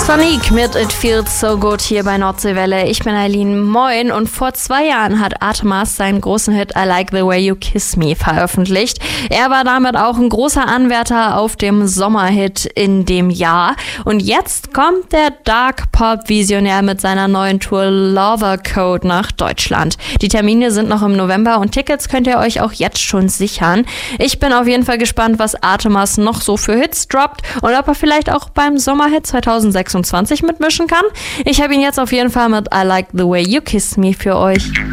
Sonic mit It Feels So Good hier bei Nordseewelle. Ich bin Eileen, moin. Und vor 2 Jahren hat Atemas seinen großen Hit I Like The Way You Kiss Me veröffentlicht. Er war damit auch ein großer Anwärter auf dem Sommerhit in dem Jahr. Und jetzt kommt der Dark Pop Visionär mit seiner neuen Tour Lover Code nach Deutschland. Die Termine sind noch im November und Tickets könnt ihr euch auch jetzt schon sichern. Ich bin auf jeden Fall gespannt, was Atemas noch so für Hits droppt und ob er vielleicht auch beim Sommerhit 2026 mitmischen kann. Ich habe ihn jetzt auf jeden Fall mit I Like The Way You Kiss Me für euch.